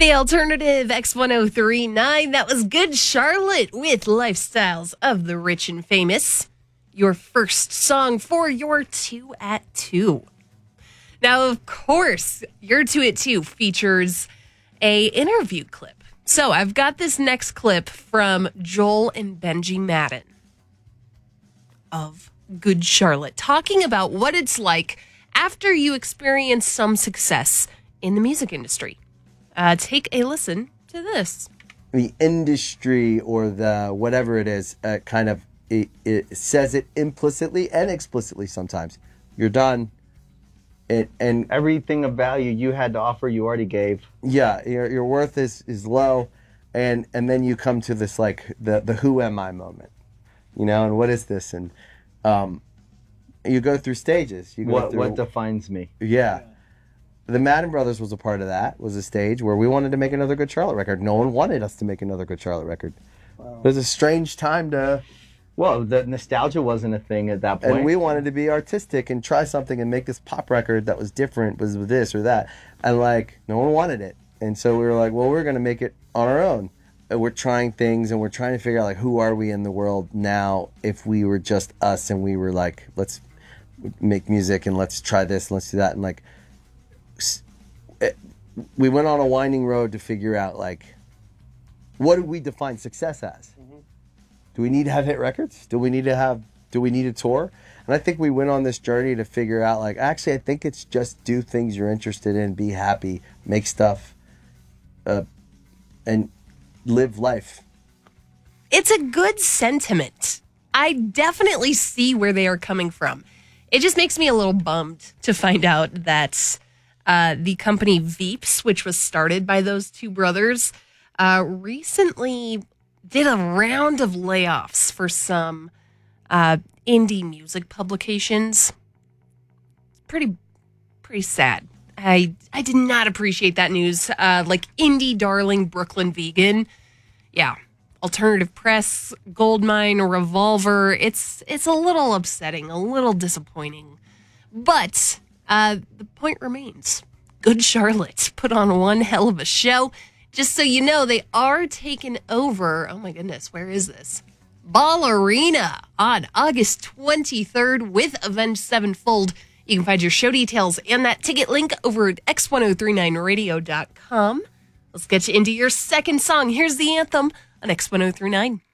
The Alternative X1039. That was Good Charlotte with Lifestyles of the Rich and Famous. Your first song for your 2 at 2. Now, of course, your 2 at 2 features a interview clip. So I've got this next clip from Joel and Benji Madden of Good Charlotte, talking about what it's like after you experience some success in the music industry. Take a listen to this. The industry or the whatever it is, it says it implicitly and explicitly sometimes. You're done. And everything of value you had to offer, you already gave. Yeah, your worth is low, and then you come to this like the who am I moment, and what is this? And you go through stages. What defines me? Yeah. The Madden Brothers was a part of that, was a stage where we wanted to make another Good Charlotte record. No one wanted us to make another Good Charlotte record. Wow. It was a strange time to... Well, the nostalgia wasn't a thing at that point. And we wanted to be artistic and try something and make this pop record that was different, was this or that. And, no one wanted it. And so we were like, well, we're going to make it on our own. And we're trying things, and we're trying to figure out, who are we in the world now if we were just us and we were like, let's make music and let's try this and let's do that. And, we went on a winding road to figure out, what do we define success as? Mm-hmm. Do we need to have hit records? Do we need a tour? And I think we went on this journey to figure out, actually, I think it's just do things you're interested in, be happy, make stuff, and live life. It's a good sentiment. I definitely see where they are coming from. It just makes me a little bummed to find out that the company Veeps, which was started by those two brothers, recently did a round of layoffs for some indie music publications. Pretty sad. I did not appreciate that news. Indie darling Brooklyn Vegan. Yeah. Alternative Press, Goldmine, Revolver. It's a little upsetting, a little disappointing. But the point remains. Good Charlotte put on one hell of a show. Just so you know, they are taking over. Oh my goodness, where is this? Ball Arena on August 23rd with Avenged Sevenfold. You can find your show details and that ticket link over at x1039radio.com. Let's get you into your second song. Here's the anthem on X1039.